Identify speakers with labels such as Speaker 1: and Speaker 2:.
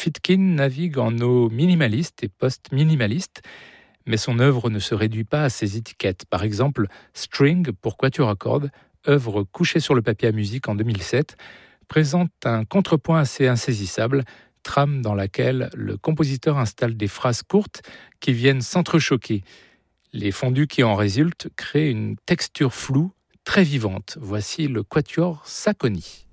Speaker 1: Friedkin navigue en eau minimaliste et post-minimaliste, mais son œuvre ne se réduit pas à ces étiquettes. Par exemple, String pour quatuor à cordes, œuvre couchée sur le papier à musique en 2007, présente un contrepoint assez insaisissable, trame dans laquelle le compositeur installe des phrases courtes qui viennent s'entrechoquer. Les fondus qui en résultent créent une texture floue, très vivante. Voici le quatuor Sacconi.